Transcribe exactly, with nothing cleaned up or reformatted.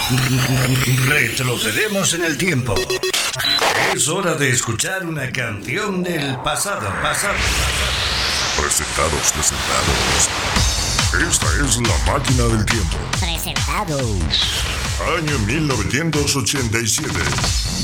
Retrocedemos en el tiempo. Es hora de escuchar una canción del pasado, pasado, pasado. Presentados, presentados. Esta es la máquina del tiempo. Presentados. Año mil novecientos ochenta y siete.